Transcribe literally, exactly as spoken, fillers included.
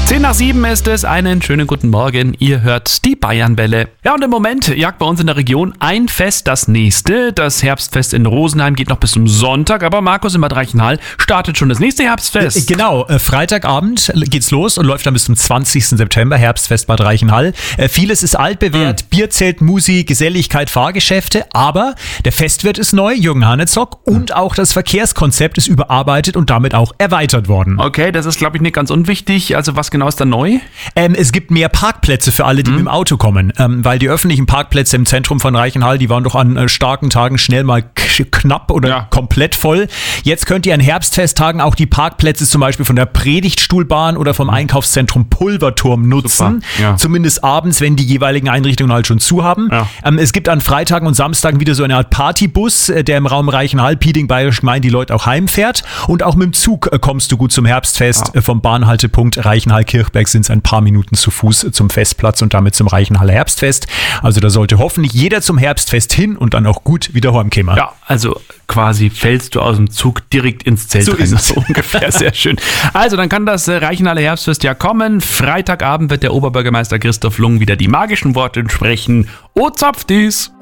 Zehn nach sieben ist es, einen schönen guten Morgen, ihr hört die Bayernwelle. Ja, und im Moment jagt bei uns in der Region ein Fest das nächste. Das Herbstfest in Rosenheim geht noch bis zum Sonntag, aber Markus, in Bad Reichenhall startet schon das nächste Herbstfest. Genau, äh, Freitagabend geht's los und läuft dann bis zum zwanzigsten September, Herbstfest Bad Reichenhall. Äh, vieles ist altbewährt, mhm. Bierzelt, Musi, Geselligkeit, Fahrgeschäfte, aber der Festwirt ist neu, Jürgen Hanezock, und auch das Verkehrskonzept ist überarbeitet und damit auch erweitert worden. Okay, das ist, glaube ich, nicht ganz unwichtig. Also was genau ist da neu? Ähm, es gibt mehr Parkplätze für alle, die mhm. mit dem Auto kommen, ähm, weil die öffentlichen Parkplätze im Zentrum von Reichenhall, die waren doch an äh, starken Tagen schnell mal k- knapp oder ja. komplett voll. Jetzt könnt ihr an Herbstfesttagen auch die Parkplätze zum Beispiel von der Predigtstuhlbahn oder vom Einkaufszentrum Pulverturm nutzen, ja. zumindest abends, wenn die jeweiligen Einrichtungen halt schon zu haben. Ja. Ähm, es gibt an Freitagen und Samstagen wieder so eine Art Partybus, äh, der im Raum Reichenhall, Pieding, Bayerisch Gemeinde, die Leute auch heimfährt, und auch mit dem Zug äh, kommst du gut zum Herbstfest. Ja. Äh, vom Bahnhaltepunkt Reichenhall-Kirchberg sind es ein paar Minuten zu Fuß zum Festplatz und damit zum Reichenhaller Herbstfest. Also da sollte hoffentlich jeder zum Herbstfest hin und dann auch gut wieder heimkommen. Ja, also quasi fällst du aus dem Zug direkt ins Zelt so rein. So ungefähr, sehr schön. Also dann kann das Reichenhaller Herbstfest ja kommen. Freitagabend wird der Oberbürgermeister Christoph Lung wieder die magischen Worte sprechen. O zapft dies!